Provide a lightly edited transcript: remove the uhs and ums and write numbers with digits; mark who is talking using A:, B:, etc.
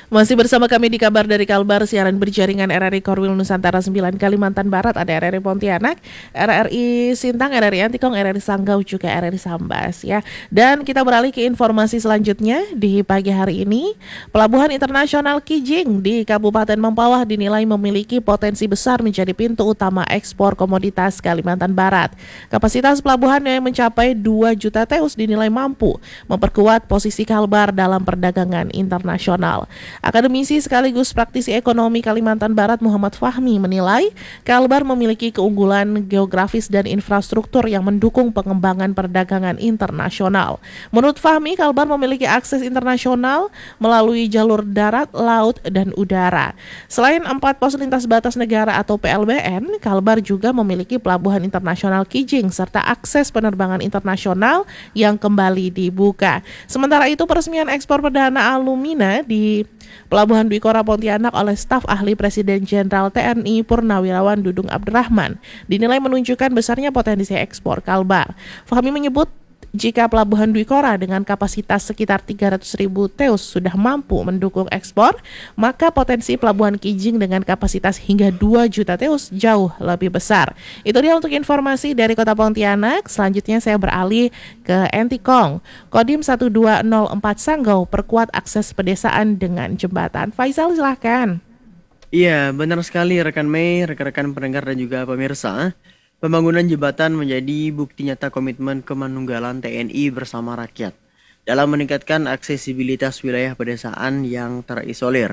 A: Masih bersama kami di Kabar dari Kalbar, siaran berjaringan RRI Korwil Nusantara 9 Kalimantan Barat, ada RRI Pontianak, RRI Sintang, RRI Antikong, RRI Sanggau, juga RRI Sambas ya. Dan kita beralih ke informasi selanjutnya di pagi hari ini. Pelabuhan Internasional Kijing di Kabupaten Mempawah dinilai memiliki potensi besar menjadi pintu utama ekspor komoditas Kalimantan Barat. Kapasitas pelabuhan yang mencapai 2 juta TEU dinilai mampu memperkuat posisi Kalbar dalam perdagangan internasional. Akademisi sekaligus praktisi ekonomi Kalimantan Barat Muhammad Fahmi menilai Kalbar memiliki keunggulan geografis dan infrastruktur yang mendukung pengembangan perdagangan internasional. Menurut Fahmi, Kalbar memiliki akses internasional melalui jalur darat, laut, dan udara. Selain 4 pos lintas batas negara atau PLBN, Kalbar juga memiliki pelabuhan internasional Kijing serta akses penerbangan internasional yang kembali dibuka. Sementara itu, peresmian ekspor perdana alumina di Pelabuhan Dwi Kora Pontianak oleh staf ahli Presiden Jenderal TNI Purnawirawan Dudung Abdurrahman dinilai menunjukkan besarnya potensi ekspor Kalbar. Fahmi menyebut jika Pelabuhan Dwi Kora dengan kapasitas sekitar 300.000 TEU sudah mampu mendukung ekspor, maka potensi Pelabuhan Kijing dengan kapasitas hingga 2 juta TEU jauh lebih besar. Itu dia untuk informasi dari Kota Pontianak. Selanjutnya saya beralih ke Antikong. Kodim 1204 Sanggau perkuat akses pedesaan dengan jembatan. Faisal, silahkan.
B: Iya, benar sekali rekan Mei, rekan-rekan pendengar dan juga pemirsa. Pembangunan jembatan menjadi bukti nyata komitmen kemanunggalan TNI bersama rakyat dalam meningkatkan aksesibilitas wilayah pedesaan yang terisolir.